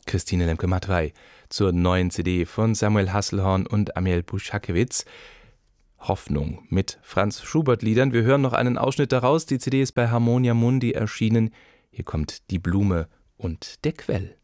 Christine Lemke-Matwei zur neuen CD von Samuel Hasselhorn und Amiel Buschakewitz. Hoffnung mit Franz Schubert-Liedern. Wir hören noch einen Ausschnitt daraus. Die CD ist bei Harmonia Mundi erschienen. Hier kommt Die Blume und der Quell.